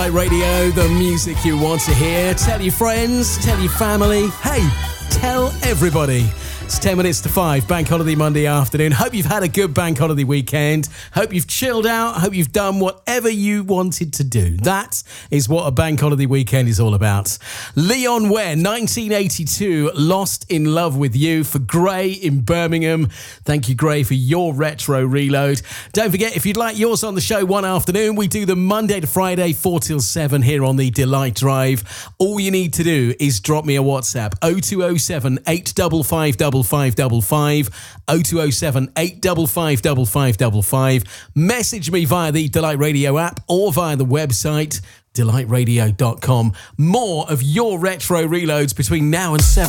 Delight Radio, the music you want to hear. Tell your friends, tell your family. Hey, tell everybody. It's 10 minutes to 5, Bank Holiday Monday afternoon. Hope you've had a good Bank Holiday weekend. Hope you've chilled out. Hope you've done whatever you wanted to do. That is what a Bank Holiday weekend is all about. Leon Ware, 1982, Lost in Love with You for Gray in Birmingham. Thank you, Gray, for your retro reload. Don't forget, if you'd like yours on the show one afternoon, we do them Monday to Friday, 4 till 7 here on the Delight Drive. All you need to do is drop me a WhatsApp, 0207 855 5555, 0207 855 5555. Message me via the Delight Radio app or via the website delightradio.com. More of your retro reloads between now and 7.